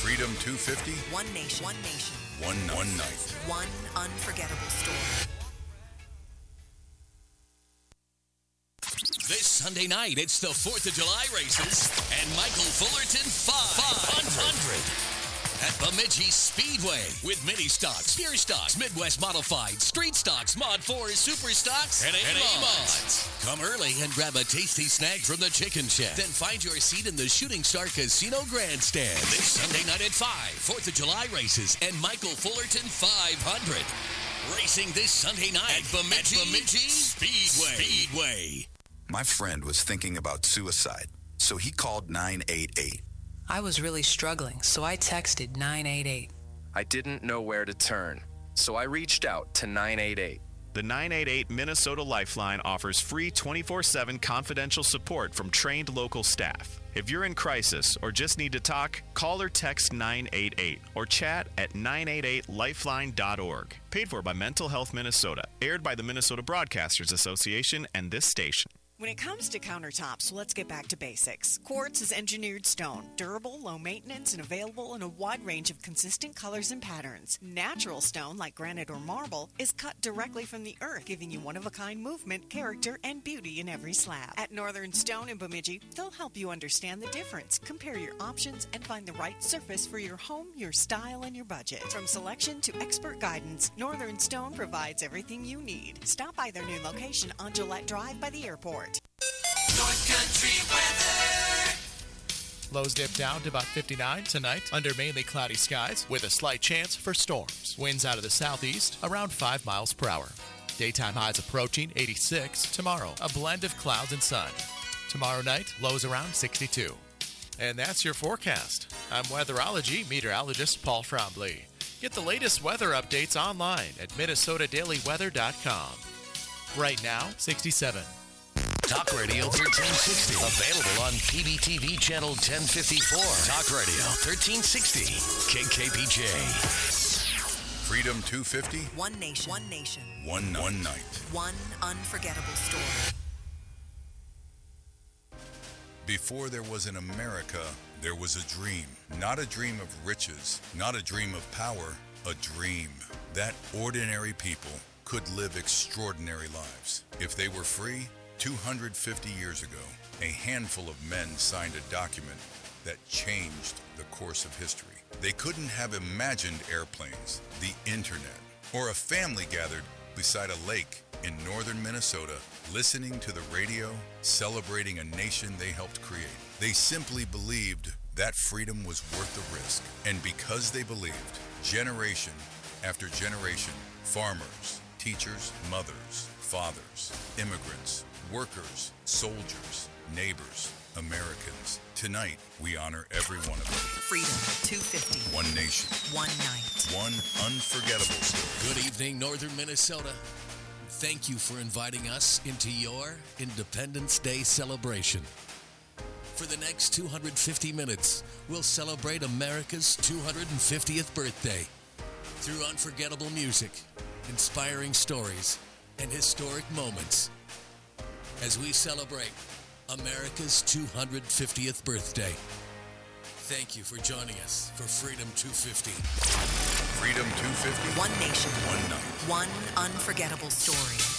Freedom 250. One nation. One nation. One night. One unforgettable story. This Sunday night, it's the 4th of July races and Michael Fullerton 500 at Bemidji Speedway with mini stocks, pure stocks, Midwest modified, street stocks, Mod 4s, super stocks, and A-Mods. Come early and grab a tasty snack from the Chicken Shack. Then find your seat in the Shooting Star Casino Grandstand. This Sunday night at 5, 4th of July races and Michael Fullerton 500. Racing this Sunday night at Bemidji Speedway. My friend was thinking about suicide, so he called 988. I was really struggling, so I texted 988. I didn't know where to turn, so I reached out to 988. The 988 Minnesota Lifeline offers free 24/7 confidential support from trained local staff. If you're in crisis or just need to talk, call or text 988 or chat at 988lifeline.org. Paid for by Mental Health Minnesota. Aired by the Minnesota Broadcasters Association and this station. When it comes to countertops, let's get back to basics. Quartz is engineered stone, durable, low maintenance, and available in a wide range of consistent colors and patterns. Natural stone, like granite or marble, is cut directly from the earth, giving you one-of-a-kind movement, character, and beauty in every slab. At Northern Stone in Bemidji, they'll help you understand the difference, compare your options, and find the right surface for your home, your style, and your budget. From selection to expert guidance, Northern Stone provides everything you need. Stop by their new location on Gillette Drive by the airport. North Country weather. Lows dip down to about 59 tonight under mainly cloudy skies with a slight chance for storms. Winds out of the southeast around 5 miles per hour. Daytime highs approaching 86 tomorrow. A blend of clouds and sun. Tomorrow night, lows around 62. And that's your forecast. I'm weatherology meteorologist Paul Trombley. Get the latest weather updates online at minnesotadailyweather.com. Right now, 67. Talk Radio 1360. Available on PBTV Channel 1054. Talk Radio 1360. KKPJ. Freedom 250. One nation. One nation. One night. One unforgettable story. Before there was an America, there was a dream. Not a dream of riches, not a dream of power, a dream that ordinary people could live extraordinary lives. If they were free, 250 years ago, a handful of men signed a document that changed the course of history. They couldn't have imagined airplanes, the internet, or a family gathered beside a lake in northern Minnesota, listening to the radio, celebrating a nation they helped create. They simply believed that freedom was worth the risk. And because they believed, generation after generation, farmers, teachers, mothers, fathers, immigrants, workers, soldiers, neighbors, Americans. Tonight, we honor every one of them. Freedom 250. One nation. One night. One unforgettable story. Good evening, Northern Minnesota. Thank you for inviting us into your Independence Day celebration. For the next 250 minutes, we'll celebrate America's 250th birthday through unforgettable music, inspiring stories, and historic moments. As we celebrate America's 250th birthday. Thank you for joining us for Freedom 250. Freedom 250. One nation. One night. One unforgettable story.